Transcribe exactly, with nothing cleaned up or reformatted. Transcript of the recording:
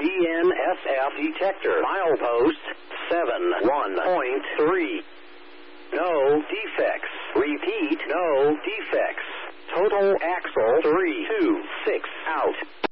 B N S F detector. Milepost seven one point three. No defects. Repeat, no defects. Total axle three two six out.